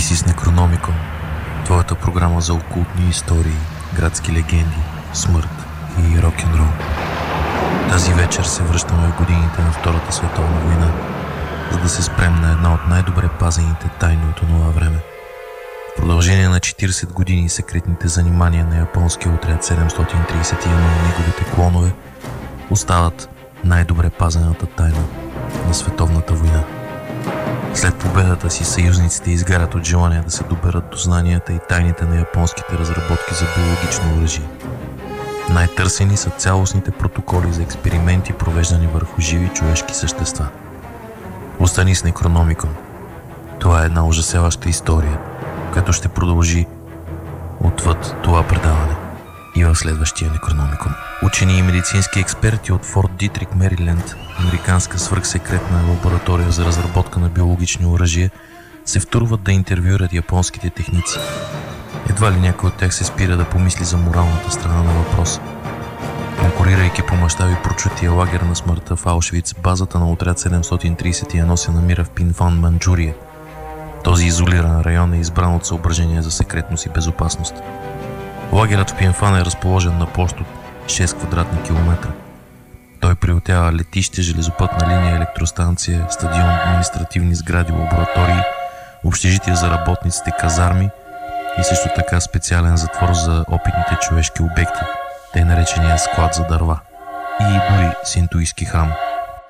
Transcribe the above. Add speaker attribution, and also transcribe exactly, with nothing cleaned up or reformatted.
Speaker 1: си с Некрономикон, твоята програма за окултни истории, градски легенди, смърт и рок-н-рол. Тази вечер се връщаме в годините на Втората световна война, за да се спрем на една от най-добре пазените тайни от онова време. В продължение на четиридесет години секретните занимания на японския отряд седемстотин тридесет и едно и неговите клонове остават най-добре пазената тайна на световната война. След победата си съюзниците изгарят от желание да се доберат до знанията и тайните на японските разработки за биологично оръжие. Най-търсени са цялостните протоколи за експерименти, провеждани върху живи човешки същества. Остани с Некрономикон. Това е една ужасяваща история, която ще продължи отвъд това предаване и в следващия Некрономикон. Учени и медицински експерти от Форт Дитрик, Мериленд, американска свръхсекретна лаборатория за разработка на биологични оръжия, се втурват да интервюират японските техници. Едва ли някой от тях се спира да помисли за моралната страна на въпроса. Конкурирайки по мащаби прочутия лагер на смъртта в Аушвиц, базата на отряд седемстотин тридесет и едно се намира в Пинфан, Манчжурия. Този изолиран район е избран от съображения за секретност и безопасност. Лагерът в Пинфан е разположен на площ от шест квадратни километра. Той приютява летище, железопътна линия, електростанция, стадион, административни сгради, лаборатории, общежития за работниците, казарми и също така специален затвор за опитните човешки обекти, тъй наречения склад за дърва, и дори синтуистки храм.